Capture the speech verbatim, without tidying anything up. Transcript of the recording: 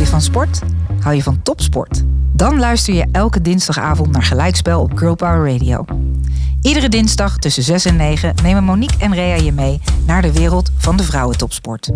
je van sport? Hou je van topsport? Dan luister je elke dinsdagavond naar Gelijkspel op Girl Power Radio. Iedere dinsdag tussen zes en negen nemen Monique en Rea je mee naar de wereld van de vrouwentopsport.